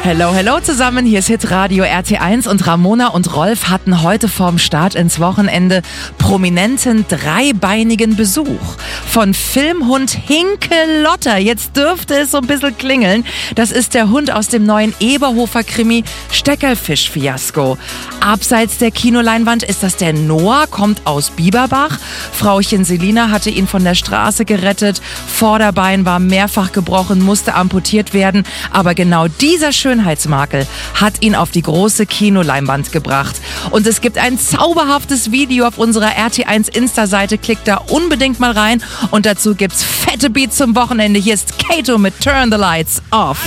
Hello, hello zusammen, hier ist Hitradio RT1 und Ramona und Rolf hatten heute vorm Start ins Wochenende prominenten dreibeinigen Besuch von Filmhund Hinkelotter. Jetzt dürfte es so ein bisschen klingeln. Das ist der Hund aus dem neuen Eberhofer-Krimi Steckerlfisch-Fiasko. Abseits der Kinoleinwand ist das der Noah, kommt aus Bieberbach. Frauchen Selina hatte ihn von der Straße gerettet. Vorderbein war mehrfach gebrochen, musste amputiert werden. Aber genau dieser Schönheitsmakel hat ihn auf die große Kinoleinwand gebracht. Und es gibt ein zauberhaftes Video auf unserer RT1 Insta-Seite. Klickt da unbedingt mal rein. Und dazu gibt's fette Beats zum Wochenende. Hier ist Kato mit Turn the Lights Off.